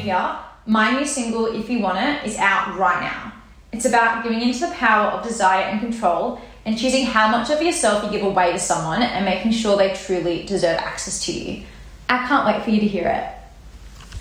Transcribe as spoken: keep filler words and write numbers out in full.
here, my new single, If You Want It, is out right now. It's about giving into the power of desire and control and choosing how much of yourself you give away to someone and making sure they truly deserve access to you. I can't wait for you to hear it.